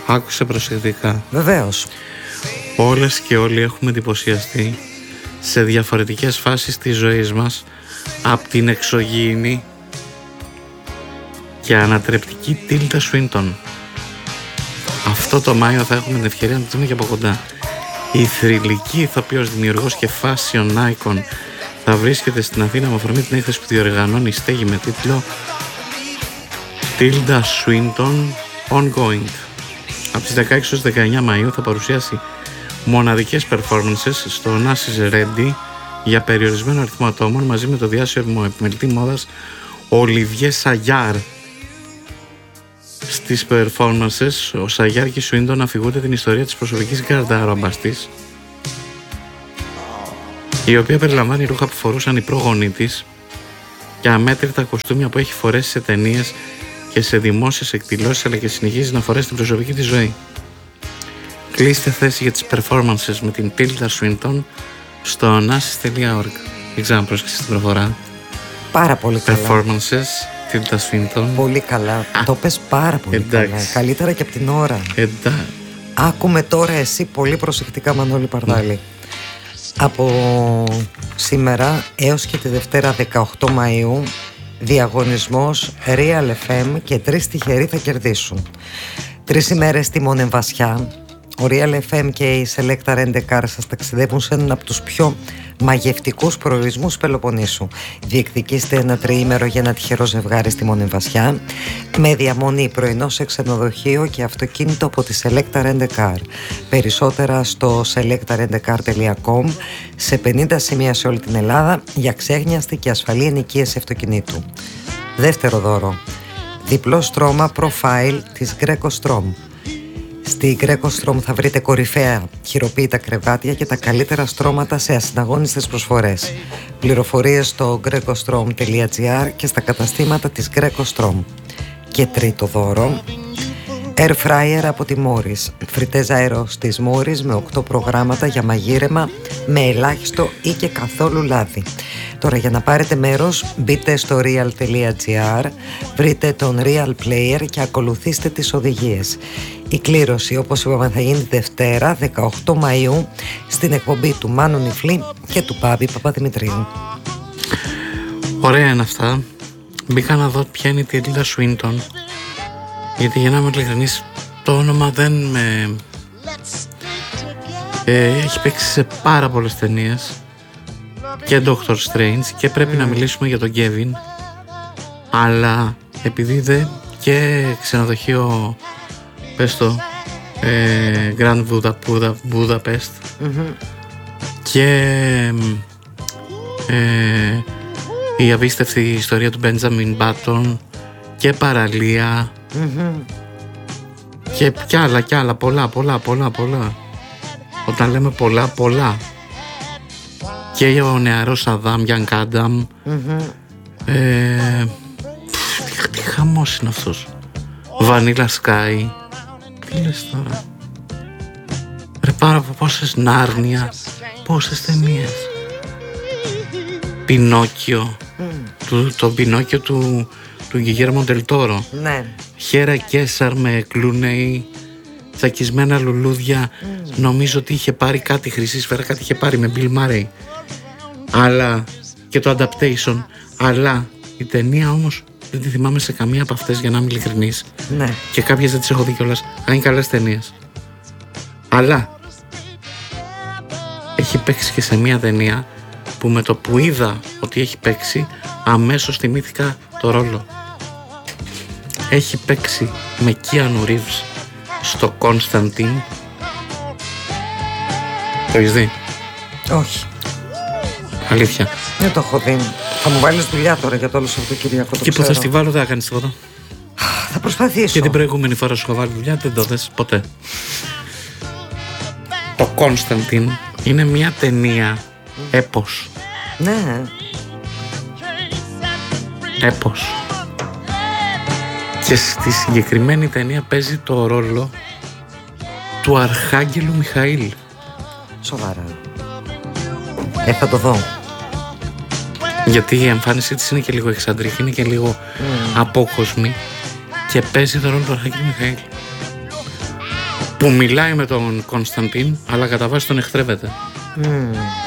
Άκουσε προσεκτικά. Βεβαίως. Όλες και όλοι έχουμε εντυπωσιαστεί σε διαφορετικές φάσεις της ζωής μας από την εξωγήινη και ανατρεπτική Τίλτα Σουίντον. Αυτό το Μάιο θα έχουμε την ευκαιρία να τη δούμε και από κοντά. Η θρυλική ηθοποιός, δημιουργός και fashion icon θα βρίσκεται στην Αθήνα με αφορμή την έκθεση που διοργανώνει η Στέγη με τίτλο Tilda Swinton Ongoing. Από τις 16 έως 19 Μαΐου θα παρουσιάσει μοναδικές performances στο Onassis Ready για περιορισμένο αριθμό ατόμων μαζί με το διάσημο επιμελητή μόδας Olivier Sayar. Στις performances ο Sayar και η Swinton αφηγούνται την ιστορία της προσωπικής γκαρνταρόμπας της, η οποία περιλαμβάνει ρούχα που φορούσαν οι πρόγονοί της και αμέτρητα κοστούμια που έχει φορέσει σε ταινίες και σε δημόσιες εκδηλώσεις, αλλά και συνεχίζει να φορέσει την προσωπική της ζωή. Κλείστε θέση για τις performances με την Tilda Swinton στο onassis.org. Δεν ξέρω αν πρόσεξες την προφορά. Πάρα πολύ καλά. Performances, Tilda Swinton. Πολύ καλά. Το πες πάρα πολύ καλά. Καλύτερα και από την ώρα. Άκουμε τώρα εσύ πολύ προσεκτικά, Μανώλη Παρδάλη. Από σήμερα έως και τη Δευτέρα 18 Μαΐου διαγωνισμός Real FM και 3 τυχεροί θα κερδίσουν. 3 ημέρες στη Μονεμβασιά. Ο Real FM και η Selecta Rent-A-Car σας ταξιδεύουν σε έναν από τους πιο μαγευτικούς προορισμούς Πελοποννήσου. Διεκδικήστε ένα τριήμερο για ένα τυχερό ζευγάρι στη Μονεμβασιά με διαμονή πρωινό σε ξενοδοχείο και αυτοκίνητο από τη Selecta Rent-A-Car. Περισσότερα στο selectarentacar.com, σε 50 σημεία σε όλη την Ελλάδα για ξέχνιαστη και ασφαλή ενοικίαση αυτοκινήτου. Δεύτερο δώρο, διπλό στρώμα profile της Greco Strom. Στη Greco Strom θα βρείτε κορυφαία χειροποίητα κρεβάτια και τα καλύτερα στρώματα σε ασυναγώνιστες προσφορές. Πληροφορίες στο grecostrom.gr και στα καταστήματα της Greco Strom. Και τρίτο δώρο, Air Fryer από τη Morris. Φριτέζα αέρος της Morris με 8 προγράμματα για μαγείρεμα με ελάχιστο ή και καθόλου λάδι. Τώρα, για να πάρετε μέρος, μπείτε στο real.gr, βρείτε τον Real Player και ακολουθήστε τις οδηγίες. Η κλήρωση, όπως είπαμε, θα γίνει Δευτέρα 18 Μαΐου στην εκπομπή του Μάνου Νιφλή και του Πάπη Παπαδημητρίου. Ωραία είναι αυτά. Μπήκα να δω ποια είναι η Tilda Swinton, γιατί για να είμαι ειλικρινής, το όνομα δεν με... έχει παίξει σε πάρα πολλές ταινίες και Doctor Strange και πρέπει να μιλήσουμε για τον Kevin, αλλά επειδή δεν και ξενοδοχείο, πες το, Grand Budapest και η απίστευτη ιστορία του Benjamin Button και παραλία και άλλα πολλά. Όταν λέμε πολλά και ο νεαρός Αδάμ, Young Adam, τι χαμός είναι αυτός. Vanilla Sky. Τι λες τώρα? Ρε, πάρα πόσες Νάρνια, πόσες ταινίες. Πινόκιο, το Πινόκιο του Γκιγέρμο Ντελ Τόρο. Ναι. Χέρα Κέσαρ με Κλούνεϊ, τσακισμένα λουλούδια. Νομίζω ότι είχε πάρει κάτι, χρυσή σφαίρα, κάτι είχε πάρει με Bill Murray. Αλλά και το adaptation. Αλλά η ταινία όμως δεν τη θυμάμαι σε καμία από αυτές, για να είμαι ειλικρινής. Ναι. Και κάποιες δεν τις έχω δει κιόλας. Αν είναι καλές ταινίες. Αλλά έχει παίξει και σε μια ταινία που με το που είδα ότι έχει παίξει, αμέσως θυμήθηκα το ρόλο. Έχει παίξει με Keanu Reeves στο Constantine. Το έχεις δει? Όχι. Αλήθεια? Δεν το έχω δει. Θα μου βάλεις δουλειά τώρα για το όλο Σαββατοκύριακο. Και που θα στη βάλω δεν θα κάνεις τίποτα. Θα προσπαθήσω. Και την προηγούμενη φορά σου είχα βάλει δουλειά, δεν το δες ποτέ. Το Constantine είναι μια ταινία έπος. Ναι. Έπος. Και στη συγκεκριμένη ταινία παίζει το ρόλο του Αρχάγγελου Μιχαήλ. Σοβαρά? Θα το δω. Γιατί η εμφάνισή της είναι και λίγο εξαντρική, είναι και λίγο απόκοσμη και παίζει το ρόλο του Αρχάγγελου Μιχαήλ. που μιλάει με τον Κωνσταντίν αλλά κατά βάση τον εχθρεύεται.